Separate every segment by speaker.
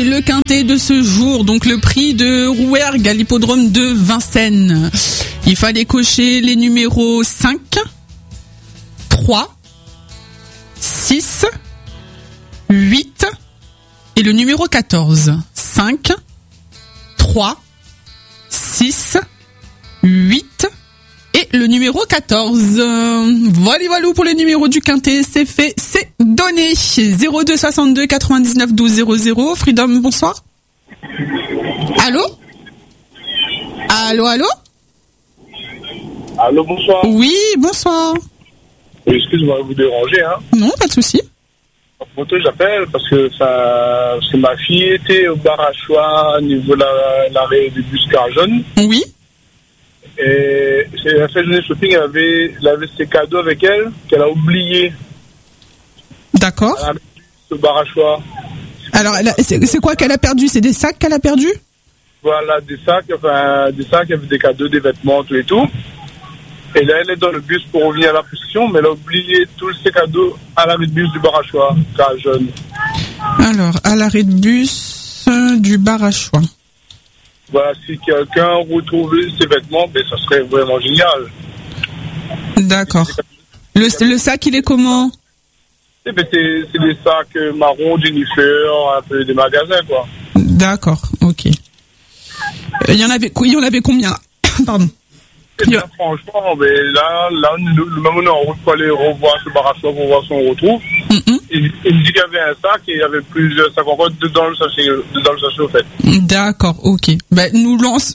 Speaker 1: Allez, le quintet de ce jour, donc le prix de Rouergue à l'hippodrome de Vincennes. Il fallait cocher les numéros 5, 3, 6, 8 et le numéro 14. 5, 3, 6, 8 et le numéro 14. Voilà pour les numéros du quintet, c'est fait, c'est donné. 02 62 99 12 00. Freedom, bonsoir. Allô,
Speaker 2: bonsoir.
Speaker 1: Oui, bonsoir.
Speaker 2: Excuse-moi de vous déranger, hein.
Speaker 1: Non, pas de souci.
Speaker 2: J'appelle parce que ma fille était au bar à choix au niveau de l'arrêt du bus Carjaune.
Speaker 1: Oui.
Speaker 2: Et elle a fait journée shopping, elle avait ses cadeaux avec elle qu'elle a oublié.
Speaker 1: D'accord.
Speaker 2: Elle a mis au bar à choix.
Speaker 1: Alors, c'est quoi qu'elle a perdu? C'est des sacs qu'elle a perdu?
Speaker 2: Voilà, des sacs, avec des cadeaux, des vêtements, tout et tout. Et là, elle est dans le bus pour revenir à la position, mais elle a oublié tous ses cadeaux à l'arrêt de bus du bar à choix, Carjaune.
Speaker 1: Alors, à l'arrêt de bus du bar à choix.
Speaker 2: Voilà, si quelqu'un retrouvait ses vêtements, ça serait vraiment génial.
Speaker 1: D'accord. Le sac, il est comment?
Speaker 2: C'est des sacs marrons, Jennifer, un peu des magasins, quoi.
Speaker 1: D'accord, ok. Il y en avait combien? Pardon.
Speaker 2: Bien, franchement, mais là, même on est en route pour aller revoir ce bar à choix pour voir si on retrouve. Il me dit qu'il y avait un sac et il y avait plusieurs sacs encore dans le sachet au fait.
Speaker 1: D'accord, ok. Nous lance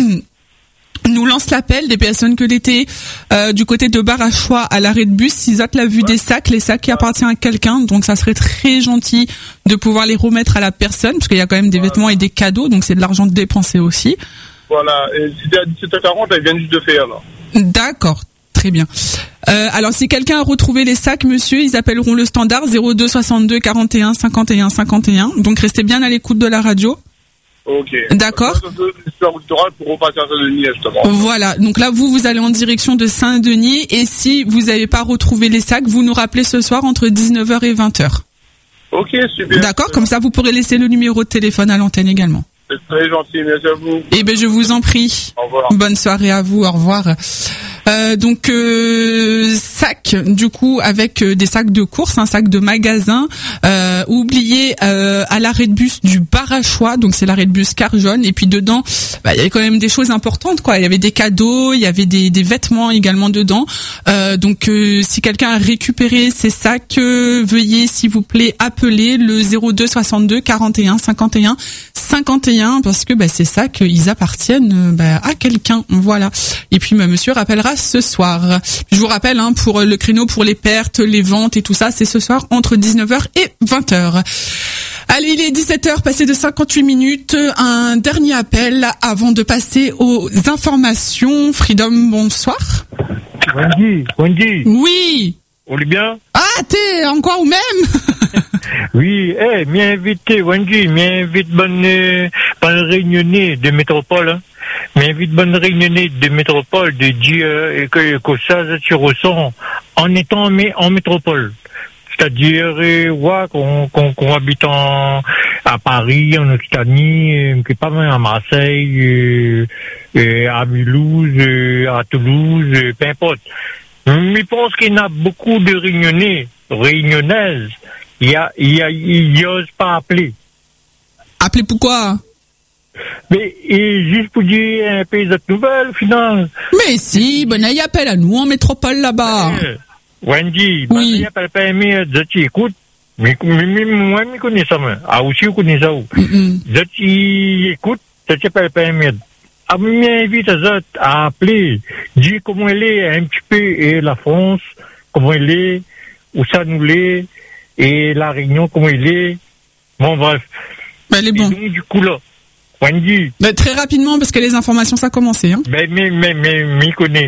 Speaker 1: l'appel des personnes que l'été du côté de bar à choix à l'arrêt de bus. S'ils ont la vue des sacs, les sacs qui appartiennent à quelqu'un, donc ça serait très gentil de pouvoir les remettre à la personne, parce qu'il y a quand même des vêtements et des cadeaux, donc c'est de l'argent dépensé aussi.
Speaker 2: Voilà, et c'était à 17h40, elle vient juste de faire là.
Speaker 1: D'accord, très bien. Alors si quelqu'un a retrouvé les sacs, monsieur, ils appelleront le standard 02 62 41 51 51. Donc restez bien à l'écoute de la radio.
Speaker 2: Ok.
Speaker 1: D'accord.
Speaker 2: Pour repasser à Saint-Denis, justement.
Speaker 1: Voilà. Donc là, vous allez en direction de Saint-Denis, et si vous n'avez pas retrouvé les sacs, vous nous rappelez ce soir entre 19h et 20h.
Speaker 2: Ok, super.
Speaker 1: D'accord. Comme ça, vous pourrez laisser le numéro de téléphone à l'antenne également.
Speaker 2: C'est très gentil, merci à vous.
Speaker 1: Je vous en prie.
Speaker 2: Au revoir.
Speaker 1: Bonne soirée à vous, au revoir. Sac, du coup, avec des sacs de course, un sac de magasin, oublié à l'arrêt de bus du bar à choix, donc c'est l'arrêt de bus Carjaune, et puis dedans, il y avait quand même des choses importantes, quoi. Il y avait des cadeaux, il y avait des vêtements également dedans. Si quelqu'un a récupéré ces sacs, veuillez, s'il vous plaît, appeler le 02 62 41 51 51, parce que ces sacs, ils appartiennent à quelqu'un, voilà. Et puis monsieur rappellera ce soir. Je vous rappelle, pour le créneau pour les pertes, les ventes et tout ça, c'est ce soir entre 19h et 20h. Allez, il est 17h, passé de 58 minutes. Un dernier appel avant de passer aux informations. Freedom, bonsoir.
Speaker 2: Wendy.
Speaker 1: Oui.
Speaker 2: On est bien?
Speaker 1: Ah, t'es encore ou même?
Speaker 2: Oui, m'invite Wendy, m'invite bonne réunionnée de métropole, hein. M'invite bonne réunionnée de métropole, de dire que ça tu ressens en étant en métropole. C'est-à-dire, qu'on habite à Paris, en Occitanie, pas mal à Marseille, à Mulhouse, à Toulouse, peu importe. Mais je pense qu'il y en a beaucoup de réunionnaises. Ils n'osent pas appeler.
Speaker 1: Appeler pourquoi?
Speaker 2: Mais juste pour dire un peu de nouvelles, finalement.
Speaker 1: Mais si, il appelle à nous en métropole là-bas.
Speaker 2: Wendy,
Speaker 1: oui.
Speaker 2: Il appelle pas tu écoutes. Mais moi, je connais ça, moi. Ah, aussi, je connais ça. Tu écoutes, tu appelles pas à m'invite à appeler, dire comment elle est un petit peu, et la France, comment elle est, où ça nous l'est, et la Réunion, comment elle est. Bon, bref.
Speaker 1: Elle est bon.
Speaker 2: Et donc, du coup, là, Wendy.
Speaker 1: Très rapidement, parce que les informations, ça a commencé, hein.
Speaker 2: Mais, connais.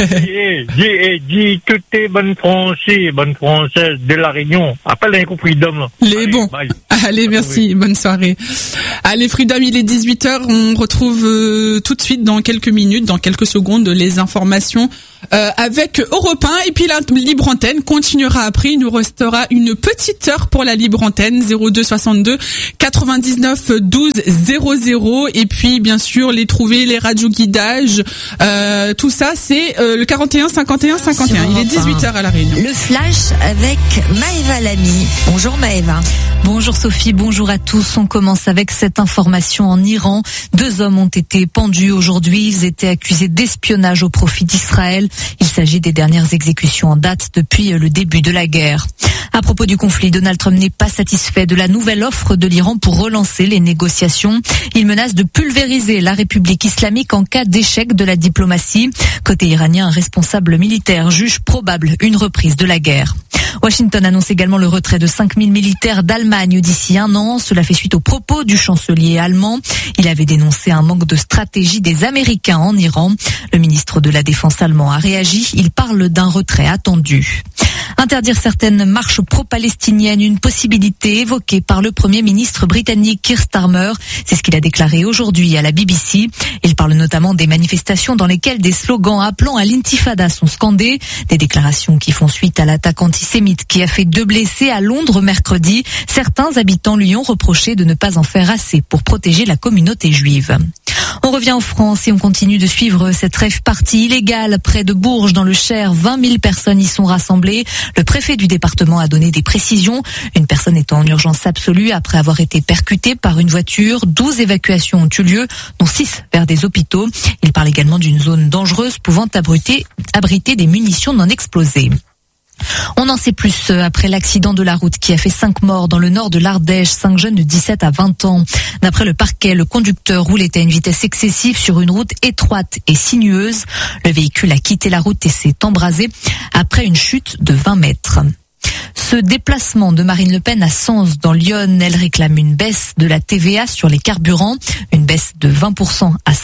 Speaker 2: dis, toutes les bonnes Françaises de la Réunion. Appelle un coup Freedom, là.
Speaker 1: Les bons.
Speaker 2: Bye.
Speaker 1: Allez, merci. Bonne soirée. Allez, Freedom, il est 18h. On retrouve tout de suite, dans quelques minutes, dans quelques secondes, les informations avec Europe 1, et puis la libre antenne continuera après. Il nous restera une petite heure pour la libre antenne, 02 62 99 12 00, et puis bien sûr les trouver, les radios guidages, tout ça c'est le 41 51 51. Il est 18h à La Réunion.
Speaker 3: Le flash avec Maëva Lamy. Bonjour Maëva.
Speaker 4: Bonjour Sophie, bonjour à tous. On commence avec cette information en Iran. 2 hommes ont été pendus aujourd'hui. Ils étaient accusés d'espionnage au profit d'Israël. Il s'agit des dernières exécutions en date depuis le début de la guerre. À propos du conflit, Donald Trump n'est pas satisfait de la nouvelle offre de l'Iran pour relancer les négociations. Il menace de pulvériser la République islamique en cas d'échec de la diplomatie. Côté iranien, un responsable militaire juge probable une reprise de la guerre. Washington annonce également le retrait de 5000 militaires d'Allemagne d'ici 1 an. Cela fait suite aux propos du chancelier allemand. Il avait dénoncé un manque de stratégie des Américains en Iran. Le ministre de la Défense allemand a réagi. Il parle d'un retrait attendu. Interdire certaines marches pro-palestiniennes, une possibilité évoquée par le Premier ministre britannique Keir Starmer. C'est ce qu'il a déclaré aujourd'hui à la BBC. Il parle notamment des manifestations dans lesquelles des slogans appelant à l'intifada sont scandés. Des déclarations qui font suite à l'attaque antisémite qui a fait 2 blessés à Londres mercredi. Certains habitants lui ont reproché de ne pas en faire assez pour protéger la communauté juive. On revient en France et on continue de suivre cette rave party illégale près de Bourges dans le Cher. 20 000 personnes y sont rassemblées. Le préfet du département a donné des précisions. Une personne est en urgence absolue après avoir été percutée par une voiture. 12 évacuations ont eu lieu, dont 6 vers des hôpitaux. Il parle également d'une zone dangereuse pouvant abriter des munitions non explosées. On en sait plus après l'accident de la route qui a fait 5 morts dans le nord de l'Ardèche, 5 jeunes de 17 à 20 ans. D'après le parquet, le conducteur roulait à une vitesse excessive sur une route étroite et sinueuse. Le véhicule a quitté la route et s'est embrasé après une chute de 20 mètres. Ce déplacement de Marine Le Pen à Sens dans l'Yonne, elle réclame une baisse de la TVA sur les carburants, une baisse de 20% à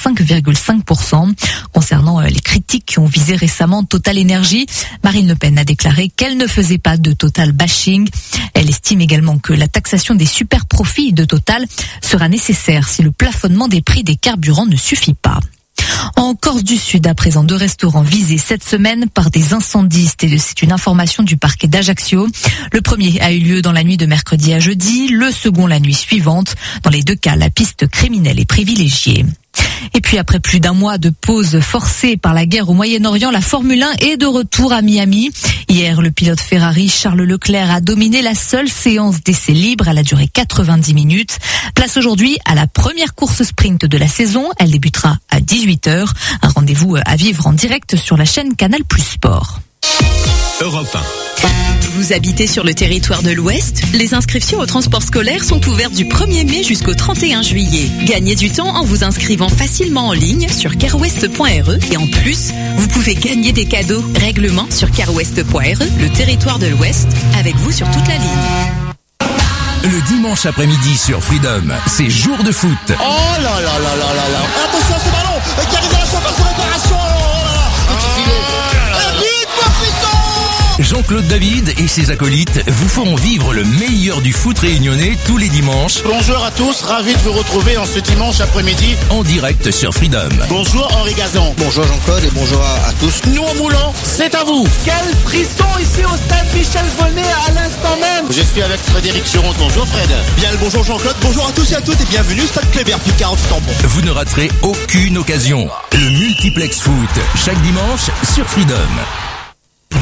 Speaker 4: 5,5%. Concernant les critiques qui ont visé récemment Total Énergie, Marine Le Pen a déclaré qu'elle ne faisait pas de Total bashing. Elle estime également que la taxation des super profits de Total sera nécessaire si le plafonnement des prix des carburants ne suffit pas. En Corse du Sud, à présent, 2 restaurants visés cette semaine par des incendies. C'est une information du parquet d'Ajaccio. Le premier a eu lieu dans la nuit de mercredi à jeudi, le second la nuit suivante. Dans les 2 cas, la piste criminelle est privilégiée. Et puis après plus d'1 mois de pause forcée par la guerre au Moyen-Orient, la Formule 1 est de retour à Miami. Hier, le pilote Ferrari Charles Leclerc a dominé la seule séance d'essai libre. Elle a duré 90 minutes. Place aujourd'hui à la première course sprint de la saison. Elle débutera à 18h. Un rendez-vous à vivre en direct sur la chaîne Canal+ Sport.
Speaker 5: Europe 1.
Speaker 6: Vous habitez sur le territoire de l'Ouest? Les inscriptions au transport scolaire sont ouvertes du 1er mai jusqu'au 31 juillet. Gagnez du temps en vous inscrivant facilement en ligne sur carwest.re et en plus, vous pouvez gagner des cadeaux. Règlement sur carwest.re, le territoire de l'Ouest, avec vous sur toute la ligne.
Speaker 5: Le dimanche après-midi sur Freedom, c'est jour de foot.
Speaker 7: Oh là là là là là là. Attention à ce ballon qui arrive à la surface de réparation.
Speaker 5: Jean-Claude David et ses acolytes vous feront vivre le meilleur du foot réunionnais tous les dimanches.
Speaker 7: Bonjour à tous, ravi de vous retrouver en ce dimanche après-midi.
Speaker 5: En direct sur Freedom.
Speaker 7: Bonjour Henri Gazan.
Speaker 8: Bonjour Jean-Claude et bonjour à tous.
Speaker 7: Nous en moulant, c'est à vous.
Speaker 9: Quel frisson ici au stade Michel Volnay à l'instant même.
Speaker 7: Je suis avec Frédéric Churon. Bonjour Fred.
Speaker 8: Bien le bonjour Jean-Claude, bonjour à tous et à toutes et bienvenue Stade Kléber, plus 40 tampons.
Speaker 5: Vous ne raterez aucune occasion. Le multiplex foot, chaque dimanche sur Freedom.